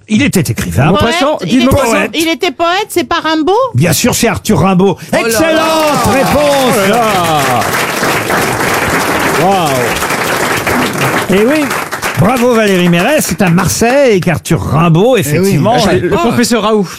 Il était écrivain. Poisson, il, dis-moi était, poète. il était poète, c'est pas Rimbaud? Bien sûr, c'est Arthur Rimbaud. Excellente réponse. Et oui. Bravo Valérie Mérès, c'est à Marseille qu'Arthur Rimbaud, effectivement. Le professeur Raoult.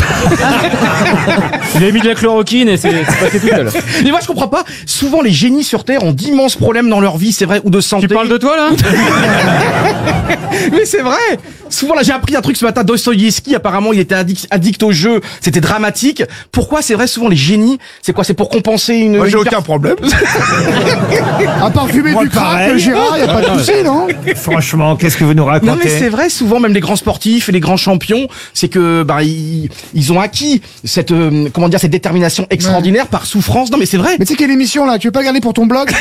Il a mis de la chloroquine et c'est passé tout seul. Mais moi je comprends pas, souvent les génies sur Terre ont d'immenses problèmes dans leur vie, c'est vrai, ou de santé. Tu parles de toi là? Mais c'est vrai. Souvent là j'ai appris un truc ce matin, Dostoïevski apparemment il était addict au jeu, c'était dramatique. Pourquoi c'est vrai souvent les génies, c'est quoi, c'est pour compenser une... Moi j'ai aucun problème. À part fumer Moi, du crack, pareil. Gérard, y a pas de souci, non? Franchement, qu'est-ce que vous nous racontez? Non mais c'est vrai, souvent même les grands sportifs et les grands champions, c'est que ils ont acquis cette comment dire, cette détermination extraordinaire par souffrance. Non mais c'est vrai. Mais tu sais quelle émission là? Tu veux pas garder pour ton blog?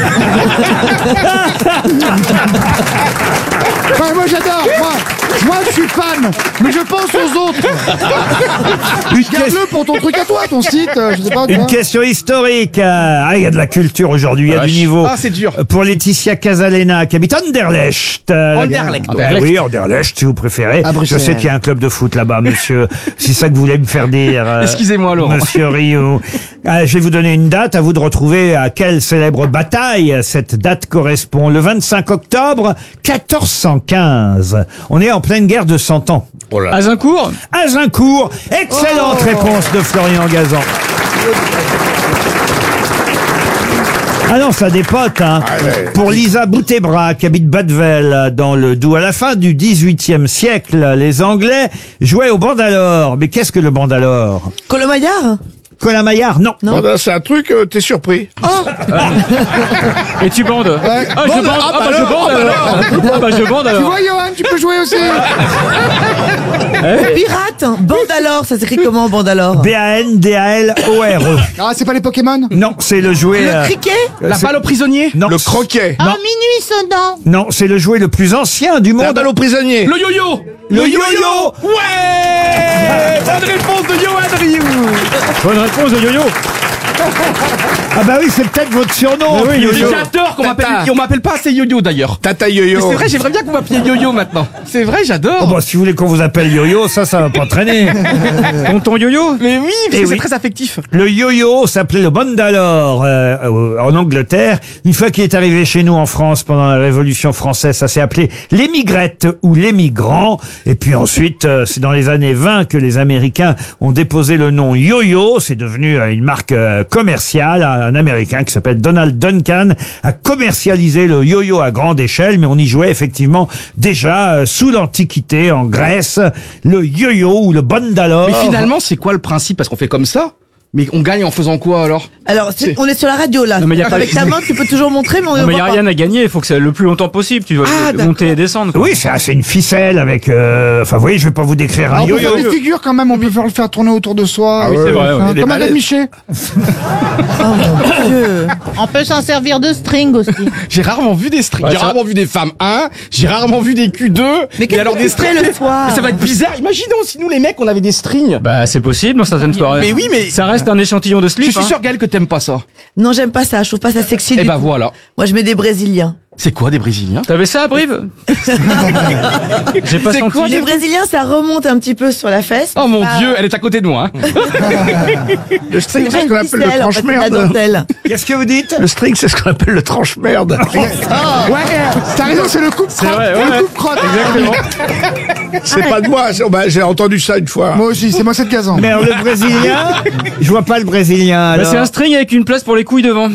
Enfin, moi j'adore, moi je suis fan, mais je pense aux autres. Garde-le pour ton truc à toi, ton site, je sais pas. Une question historique. Ah, il y a de la culture aujourd'hui, il y a du niveau. Ah, c'est dur. Pour Laetitia Casalena, qui habite Anderlecht. Anderlecht. Oui, Anderlecht, si vous préférez. À Je Bruxelles. sais qu'il y a un club de foot là-bas, monsieur. C'est ça que vous voulez me faire dire. Excusez-moi, Laurent. Monsieur Rio. Je vais vous donner une date, à vous de retrouver à quelle célèbre bataille cette date correspond. Le 25 octobre 1415. On est en pleine guerre de 100 ans. Azincourt? Azincourt. Excellente réponse de Florian Gazan. Ah non, ça dépote, hein. Pour Lisa Boutebra, qui habite Badvel, dans le Doubs. À la fin du XVIIIe siècle, les Anglais jouaient au bandalore. Mais qu'est-ce que le bandalore? Colombaillard? Colin-Maillard, non. Bon, ben, c'est un truc, t'es surpris. Et tu bandes? Ah, je bande. Je bande alors. Ah bah je bande Tu alors. vois, Johan, tu peux jouer aussi. Pirate? Bandalore, ça s'écrit comment, Bandalore? B-A-N-D-A-L-O-R-E. Ah, c'est pas les Pokémon? Non, c'est le jouet... Le cricket? La balle aux prisonniers. Non, Le croquet. Ah, minuit sonnant. non, c'est le jouet le plus ancien du La monde. balle aux prisonniers. Le yo-yo. Le yo-yo. Ouais. Bonne réponse de Johan Rioux. Bonne réponse de Yo-Yo. Ah bah oui, c'est peut-être votre surnom. Mais oui, yo-yo. J'adore qu'on m'appelle, Tata. et on m'appelle pas assez yo-yo d'ailleurs. Tata Mais yo-yo. c'est vrai, j'aimerais bien que vous m'appeliez yo-yo maintenant. C'est vrai, j'adore. Oh bah, si vous voulez qu'on vous appelle yo-yo, ça va pas traîner. Tonton Yo-Yo? Mais oui, parce Eh que c'est oui. très affectif. Le yo-yo s'appelait le bandalore en Angleterre. Une fois qu'il est arrivé chez nous en France pendant la Révolution française, ça s'est appelé l'émigrette ou l'émigrant. Et puis ensuite, c'est dans les années 20 que les Américains ont déposé le nom yo-yo. C'est devenu une marque commerciale. Un Américain qui s'appelle Donald Duncan a commercialisé le yo-yo à grande échelle, mais on y jouait effectivement déjà sous l'Antiquité en Grèce. Le yo-yo ou le bandalore. Mais finalement, c'est quoi le principe? Parce qu'on fait comme ça. Mais on gagne en faisant quoi alors? Alors, on est sur la radio, là. Non, mais y a pas- Avec ta main, tu peux toujours montrer, mais on ne Non mais y a voit pas. rien à gagner, il faut que c'est le plus longtemps possible, tu dois Ah, monter et descendre. Quoi. Oui, c'est une ficelle avec... Enfin, vous voyez, je vais pas vous décrire un Ah, on peut faire yo-yo. des figures quand même, on peut le faire tourner autour de soi. Ah oui, c'est vrai, ouais. Hein, Il est comme avec balèze. Miché. Oh mon Dieu. On peut s'en servir de string aussi. J'ai rarement vu des strings. Ouais, J'ai ça- rarement vu des femmes 1. J'ai rarement vu des Q2. Mais qu'est-ce que tu fais le soir? Mais ça va être bizarre. Imaginons si nous les mecs on avait des strings. Bah c'est possible dans certaines soirées. Mais oui, mais- ça reste un échantillon de Je slip. suis sûr, Gaël, que t'aimes pas ça. Non, j'aime pas ça, je trouve pas ça sexy Eh du ben tout. voilà. Moi, je mets des Brésiliens. C'est quoi des Brésiliens? T'avais ça à Brive? J'ai pas C'est senti. quoi, Les Brésiliens, ça remonte un petit peu sur la fesse. Oh mon Ah, Dieu, elle est à côté de moi. Hein. Le string, c'est ce une qu'on appelle le ficelle, en fait, c'est de la tranche-merde. dentelle. Qu'est-ce que vous dites? Le string, c'est ce qu'on appelle le tranche-merde. Ouais, t'as raison, c'est le coupe-crotte. vrai, C'est ouais. le coupe-crotte. Exactement. C'est pas de moi. J'ai entendu ça une fois. Moi aussi, c'est moi cette Gazan. Mais alors, le Brésilien, je vois pas le Brésilien. Bah, Alors. c'est un string avec une place pour les couilles devant.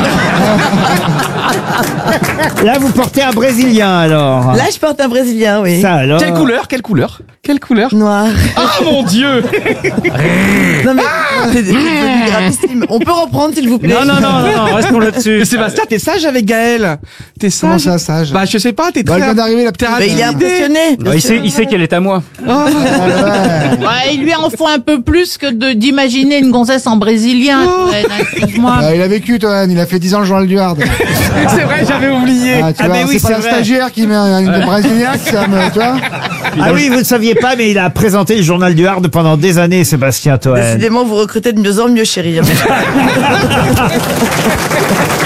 Là, vous portez un Brésilien alors. Là, je porte un Brésilien, oui. Ça alors. Quelle couleur? Quelle couleur? Quelle couleur? Noir. Ah mon Dieu. Non, mais c'est devenu gravissime. On peut reprendre, s'il vous plaît. Non, restons là-dessus. Mais Sébastien, t'es sage avec Gaël. T'es sage. Comment ça, sage? Bah je sais pas, t'es Bah, très... elle vient d'arriver, la t'es petite. Mais il est rapide. impressionné. Bah, il sait qu'elle est à moi. Ouais, il lui en faut un peu plus que d'imaginer une gonzesse en brésilien. Ouais, excuse-moi. Ah, il a vécu, toi, il a fait 10 ans le journal du Hard. C'est vrai, j'avais oublié. Ah, tu Ah, vois, mais oui, c'est pas c'est la vrai. stagiaire qui met une brésilienne, ça me, tu vois. Ah oui, vous ne saviez pas, mais il a présenté le journal du Hard pendant des années, Sébastien Toen. Décidément, vous recrutez de mieux en mieux, chérie.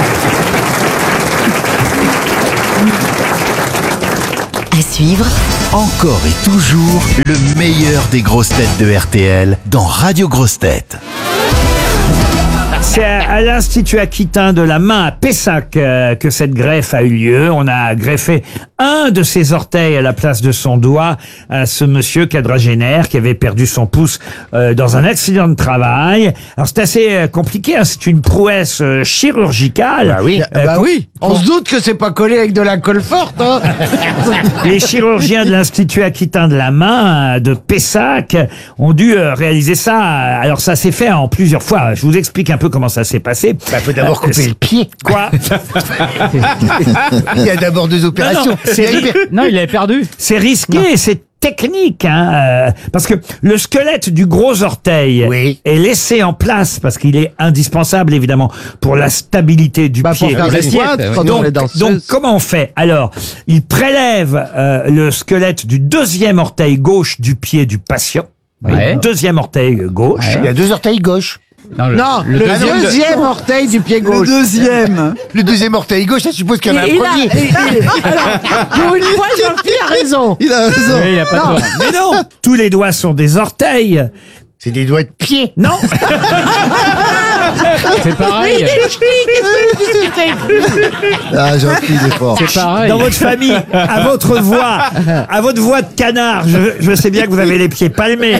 À suivre, Encore et toujours, le meilleur des grosses têtes de RTL dans Radio Grosses Têtes. C'est à l'Institut Aquitain de la Main à Pessac que cette greffe a eu lieu. On a greffé un de ses orteils à la place de son doigt à ce monsieur quadragénaire qui avait perdu son pouce dans un accident de travail. Alors c'est assez compliqué, hein, c'est une prouesse chirurgicale. Bah oui. Oui, on se doute que c'est pas collé avec de la colle forte. Hein. Les chirurgiens de l'Institut Aquitain de la Main de Pessac ont dû réaliser ça. Alors ça s'est fait en plusieurs fois. Je vous explique un peu comment ça s'est passé. Faut d'abord couper le pied. Quoi? Il y a d'abord deux opérations. Non, il avait perdu. C'est risqué, c'est technique, hein, parce que le squelette du gros orteil Oui. est laissé en place parce qu'il est indispensable évidemment pour la stabilité du Pour pied. faire des squats, quand on est danseuse. Donc comment on fait? Alors, il prélève le squelette du deuxième orteil gauche du pied du patient. Ouais. Deuxième orteil gauche. Il y a deux orteils gauche. Non, le deuxième orteil du pied gauche. Le deuxième orteil gauche, ça suppose qu'il y en a un premier. Alors, pour une fois, Jean-Pierre a raison. Il a raison. Oui, il a pas tort. Mais non, tous les doigts sont des orteils. C'est des doigts de pied. Non. C'est pareil. Ah, Jean-Pierre, il est fort. C'est pareil. Dans votre famille, à votre voix de canard, je sais bien que vous avez les pieds palmés.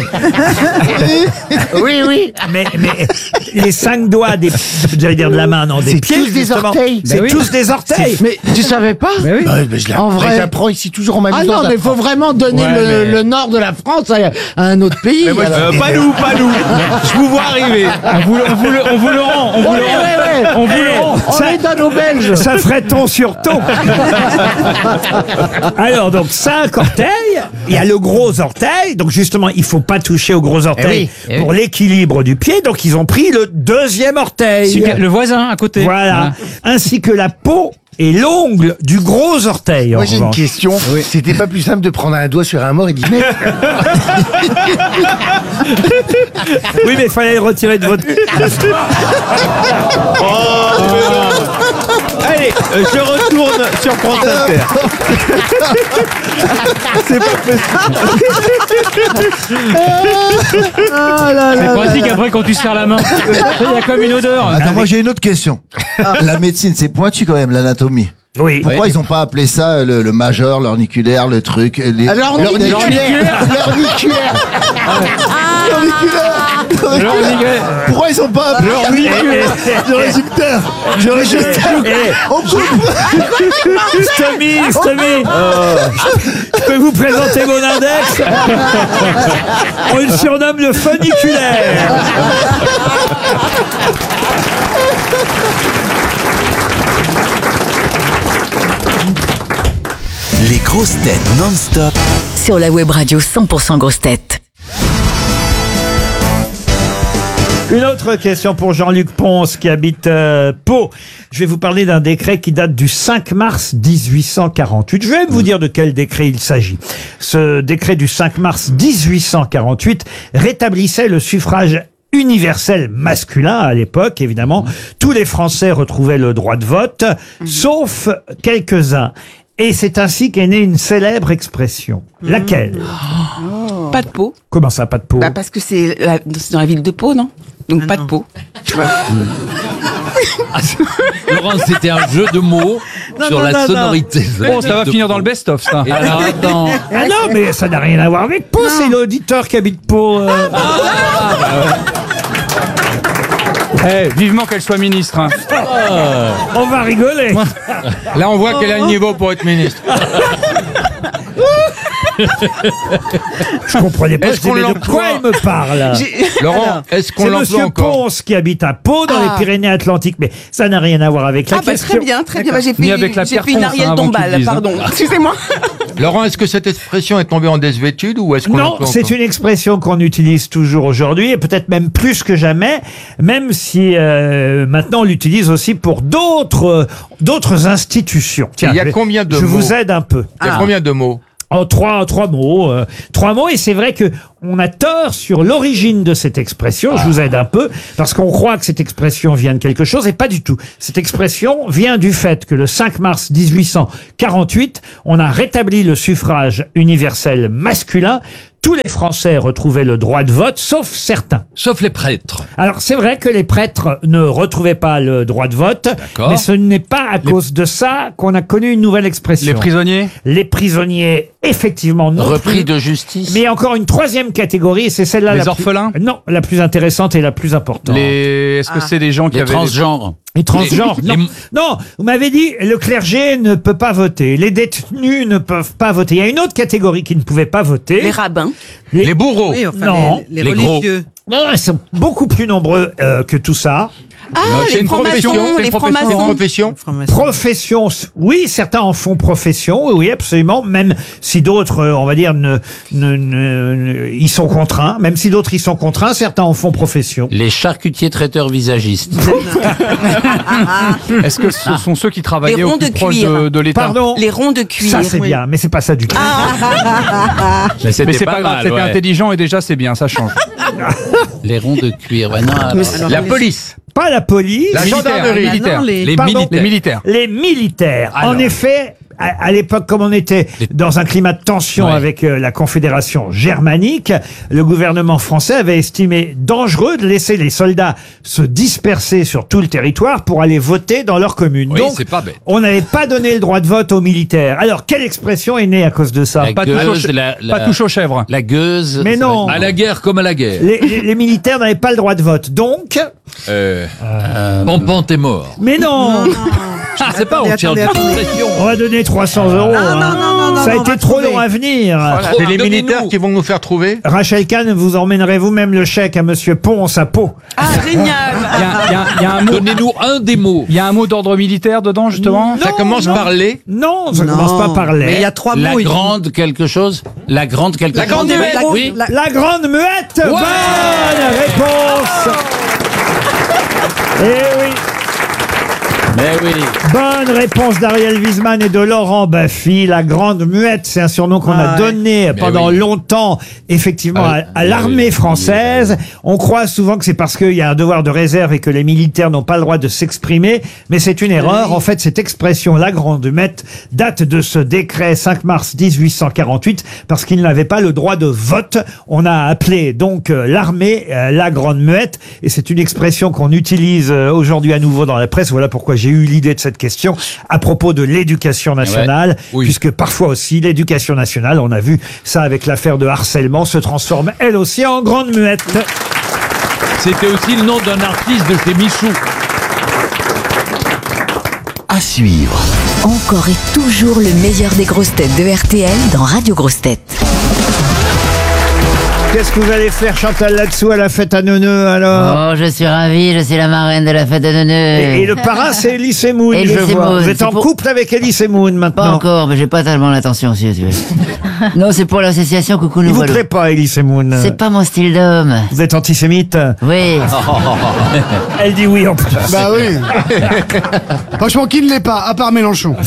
Oui. Mais les 5 doigts j'allais dire de la main, non, des C'est pieds, tous des justement, orteils. C'est oui. tous des orteils. Mais tu savais pas? Mais oui. En vrai. J'apprends ici toujours en Ah m'amusant. non, mais il faut vraiment donner Ouais, le nord de la France à un autre pays. alors. Pas nous. Je vous vois arriver. On vous le rend. On vous le rend. On vous le rend. On les donne aux Belges. Ça ferait ton sur ton. Alors, donc, 5 orteils. Il y a le gros orteil. Donc, justement, il faut pas toucher au gros orteil Eh oui. pour l'équilibre du pied. Donc, ils ont pris le deuxième orteil. Le voisin à côté. Voilà. Ainsi que la peau et l'ongle du gros orteil. Moi, en j'ai une revanche. question. C'était pas plus simple de prendre un doigt sur un mort et d'y mettre. Oui, mais il fallait le retirer de votre... Allez, je retourne sur France Inter. C'est pas C'est pratique après quand tu serres la main. Il y a comme une odeur. Attends, moi j'ai une autre question. La médecine, c'est pointu quand même, l'anatomie. Oui. Pourquoi ils ont pas appelé ça le majeur, l'orniculaire, le truc Pourquoi ils ont pas appelé le résultat? Stomy, je peux vous présenter mon index. On le surnomme le funiculaire. Les grosses têtes non-stop Sur la web radio 100% grosses têtes. Une autre question pour Jean-Luc Ponce qui habite Pau. Je vais vous parler d'un décret qui date du 5 mars 1848. Je vais vous dire de quel décret il s'agit. Ce décret du 5 mars 1848 rétablissait le suffrage universel masculin à l'époque, évidemment. Tous les Français retrouvaient le droit de vote, sauf quelques-uns. Et c'est ainsi qu'est née une célèbre expression. Laquelle? Pas de peau. Comment ça, pas de peau? Bah parce que c'est dans la ville de Pau, non? Donc pas de peau. Tu vois. Laurent, c'était un jeu de mots sur la sonorité. Bon, ça va finir dans le best-of, ça. Et alors, attends. Ah non, mais ça n'a rien à voir avec Pau, c'est l'auditeur qui habite Pau. Vivement qu'elle soit ministre. Hein. On va rigoler. Là, on voit qu'elle a le niveau pour être ministre. Je comprenais pas Est-ce qu'on de quoi l'emploie il me parle. Laurent, est-ce qu'on C'est l'emploie monsieur encore? Ponce qui habite à Pau dans les Pyrénées-Atlantiques, mais ça n'a rien à voir avec la Ah bah question. très bien. Bah, j'ai Ni avec la fait pierre une ponce, Ariel hein, avant que tu le Dombal, dises, hein. pardon. Excusez-moi. Laurent, est-ce que cette expression est tombée en désuétude ou est-ce qu'on Non, l'emploie c'est encore? une expression qu'on utilise toujours aujourd'hui et peut-être même plus que jamais, même si maintenant on l'utilise aussi pour d'autres institutions. Tiens, Il y a combien de je mots? vous aide un peu. Il y a combien de mots? Oh, trois mots. Trois mots, et c'est vrai que on a tort sur l'origine de cette expression. Je vous aide un peu, parce qu'on croit que cette expression vient de quelque chose, et pas du tout. Cette expression vient du fait que le 5 mars 1848, on a rétabli le suffrage universel masculin. Tous les Français retrouvaient le droit de vote, sauf certains. Sauf les prêtres. Alors, c'est vrai que les prêtres ne retrouvaient pas le droit de vote, mais ce n'est pas à cause de ça qu'on a connu une nouvelle expression. Les prisonniers? Les prisonniers, effectivement, non. Repris de justice. Mais encore une troisième catégorie, c'est celle-là. Les orphelins? Non, la plus intéressante et la plus importante. Est-ce que c'est des gens qui Les avaient... transgenres. Les transgenres, non. Non, vous m'avez dit, le clergé ne peut pas voter. Les détenus ne peuvent pas voter. Il y a une autre catégorie qui ne pouvait pas voter. Les rabbins. Les bourreaux. Oui, enfin, Non. les Les gros. religieux. Non, ils sont beaucoup plus nombreux que tout ça. Ah, c'est les une profession, francs-maçons, c'est une les profession. francs-maçons. Profession, oui, certains en font profession, oui, absolument, même si d'autres, on va dire, y sont contraints, même si d'autres y sont contraints, certains en font profession. Les charcutiers traiteurs visagistes. Est-ce que ce sont ceux qui travaillaient Les au ronds plus de proche cuir. de l'État? Pardon? Les ronds de cuir. Ça, c'est oui. bien, mais c'est pas ça du tout. Mais Mais c'est pas grave, c'était intelligent et déjà c'est bien, ça change. Les ronds de cuir. Ouais, non, alors- La police. Pas la police. La gendarmerie. Ah non, Les Pardon. militaires. Les militaires. Les militaires. Alors. En effet, à l'époque, comme on était dans un climat de tension Ouais. avec la Confédération germanique, le gouvernement français avait estimé dangereux de laisser les soldats se disperser sur tout le territoire pour aller voter dans leur commune. Oui, Donc, c'est pas bête. on n'avait pas donné le droit de vote aux militaires. Alors, quelle expression est née à cause de ça? La Pas touche aux gueuse, che- pas touche aux chèvres. La gueuse. Mais non. À la guerre comme à la guerre. Les militaires n'avaient pas le droit de vote. Donc, Pompon, t'es mort. mais non, Je sais pas, on tient de pression. on va donner 300 €. hein. Ça a été trop long à venir. C'est les militaires qui vont nous faire trouver. Rachel Kahn, vous emmènerez vous-même le chèque à Monsieur Ponce à Pau. Ah, génial. Il y a un mot. Donnez-nous un des mots. Il y a un mot d'ordre militaire dedans, justement. Ça commence par les. Non, ça commence pas par les. Mais il y a trois La mots. ici. grande quelque chose. La grande quelque chose. grande muette. Oui. La grande muette. Bonne réponse. Eh oui. Mais oui. Bonne réponse d'Ariel Wiesman et de Laurent Baffy. La grande muette, c'est un surnom qu'on a donné pendant oui. longtemps, effectivement, à l'armée française. On croit souvent que c'est parce qu'il y a un devoir de réserve et que les militaires n'ont pas le droit de s'exprimer, mais c'est une erreur. En fait, cette expression, la grande muette, date de ce décret 5 mars 1848, parce qu'ils n'avaient pas le droit de vote. On a appelé donc l'armée la grande muette, et c'est une expression qu'on utilise aujourd'hui à nouveau dans la presse. Voilà pourquoi j'ai eu l'idée de cette question à propos de l'éducation nationale, Ouais. Oui. puisque parfois aussi l'éducation nationale, on a vu ça avec l'affaire de harcèlement, se transforme elle aussi en grande muette. C'était aussi le nom d'un artiste de chez Michou. À suivre. Encore et toujours le meilleur des grosses têtes de RTL dans Radio Grosses Têtes. Qu'est-ce que vous allez faire, Chantal, là-dessous à la fête à Neuneu, alors? Oh, je suis ravie, je suis la marraine de la fête de Neuneu. Et le parrain, c'est Elie Semoun, je Elie vois. Semoun, Vous êtes c'est en pour- couple avec Elie Semoun, Pas maintenant? encore, mais j'ai pas tellement l'intention, si tu veux. Non, c'est pour l'association Coucou Il Nous vous Voilà. plaît pas, Elie Semoun? C'est pas mon style d'homme. Vous êtes antisémite? Oui. Elle dit oui, en plus. Bah oui. Franchement, qui ne l'est pas, à part Mélenchon.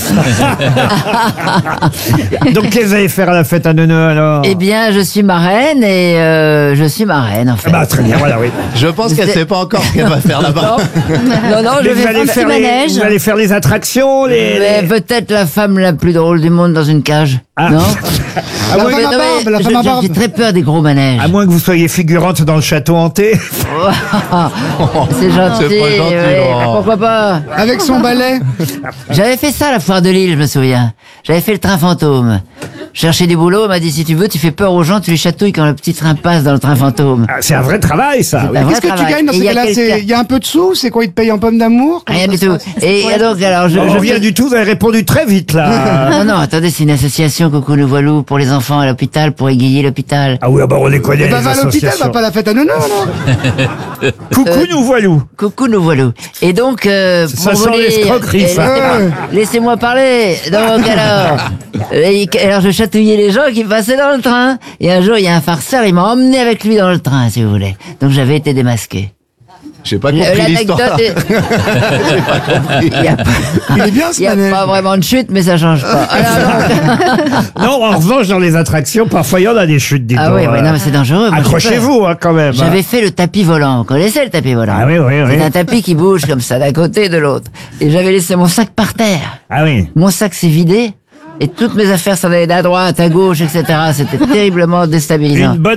Donc, qu'est-ce que vous allez faire à la fête à Neuneu, alors? Eh bien, je suis marraine et je suis marraine, en fait. Bah, très bien, voilà, oui. Je pense qu'elle sait pas encore ce qu'elle va faire là-bas. Non, non, je Mais vous vais allez faire faire un petit manège. vous allez faire les attractions, Mais peut-être la femme la plus drôle du monde dans une cage. Ah. Non? À La moins, femme à Non, mais barbe, la femme à barbe. J'ai très peur des gros manèges. à moins que vous soyez figurante dans le château hanté. C'est gentil. C'est pas gentil, ouais. Laurent. Pourquoi pas? Avec son balai. J'avais fait ça à la foire de Lille, je me souviens. J'avais fait le train fantôme. Je cherchais du boulot, on m'a dit si tu veux, tu fais peur aux gens, tu les chatouilles quand le petit train passe dans le train fantôme. Ah, c'est un vrai travail, ça. C'est oui. un vrai Qu'est-ce que tu travail. gagnes dans Et ces il y a cas-là? quelqu'un- Il y a un peu de sous? C'est quoi? Ils te payent en pomme d'amour? Comment Rien ça du se tout. passe? Et donc, alors, On revient du tout, vous avez répondu très vite, là. Non, non, attendez, c'est une association Coucou Nous Voilou pour les enfants à l'hôpital, pour égayer l'hôpital. Ah oui, ah bah on les connaît, Eh ben, les va à l'hôpital, associations. va pas à la fête à Neuneu, alors. Coucou, nous voilou. Coucou Nous Voilou. Et donc, Ça pour sent vous dire- l'escroquerie, et ça. laissez-moi parler. Donc, alors je chatouillais les gens qui passaient dans le train. Et un jour, il y a un farceur, il m'a emmené avec lui dans le train, si vous voulez. Donc, j'avais été démasqué. J'ai pas compris l'histoire. L'anecdote est... Il y a pas... Il est bien ce Il n'y a manège. pas vraiment de chute, mais ça change pas. Non, en revanche, dans les attractions, parfois, il y en a des chutes, dites Ah donc. oui, non, mais c'est dangereux. Moi, Accrochez-vous, hein, quand même. J'avais fait le tapis volant. Vous connaissez le tapis volant? Ah oui, oui, oui. C'est un tapis qui bouge comme ça, d'un côté et de l'autre. Et j'avais laissé mon sac par terre. Ah oui. Mon sac s'est vidé. Et toutes mes affaires s'en allaient à droite, à gauche, etc. C'était terriblement déstabilisant. Une bonne